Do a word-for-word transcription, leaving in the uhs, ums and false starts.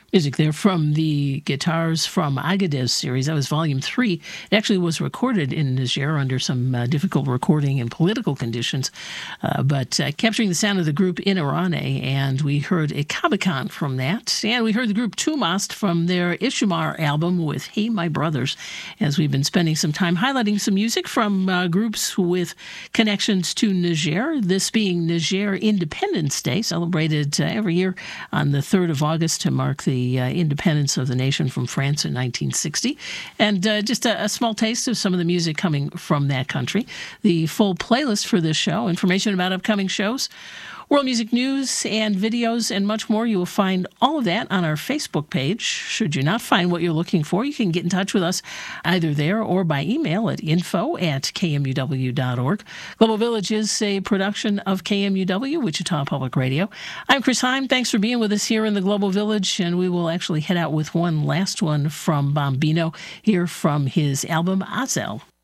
Music there from the Guitars from Agadez series. That was volume three. It actually was recorded in Niger under some uh, difficult recording and political conditions, uh, but uh, capturing the sound of the group Inarane, and we heard a Kabakan from that. And we heard the group Tumast from their Ishumar album with Hey My Brothers, as we've been spending some time highlighting some music from uh, groups with connections to Niger, this being Niger Independence Day, celebrated uh, every year on the third of August to mark the Uh, independence of the nation from France in nineteen sixty. And uh, just a, a small taste of some of the music coming from that country. The full playlist for this show, information about upcoming shows, world music news and videos, and much more. You will find all of that on our Facebook page. Should you not find what you're looking for, you can get in touch with us either there or by email at info at k m u w dot org. Global Village is a production of K M U W, Wichita Public Radio. I'm Chris Heim. Thanks for being with us here in the Global Village, and we will actually head out with one last one from Bombino here from his album Azel.